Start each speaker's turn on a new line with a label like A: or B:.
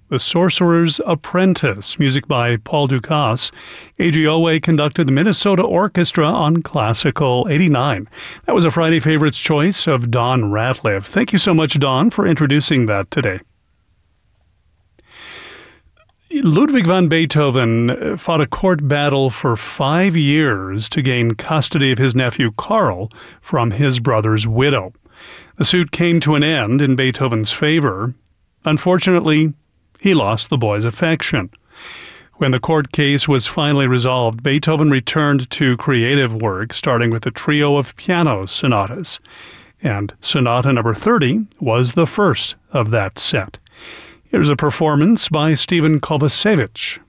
A: The Sorcerer's Apprentice, music by Paul Dukas. AGOA conducted the Minnesota Orchestra on Classical 89. That was a Friday Favorites choice of Don Ratliff. Thank you so much, Don, for introducing that today. Ludwig van Beethoven fought a court battle for 5 years to gain custody of his nephew Karl from his brother's widow. The suit came to an end in Beethoven's favor. Unfortunately, he lost the boy's affection. When the court case was finally resolved, Beethoven returned to creative work, starting with a trio of piano sonatas. And Sonata No. 30 was the first of that set. Here's a performance by Stephen Kovacevic.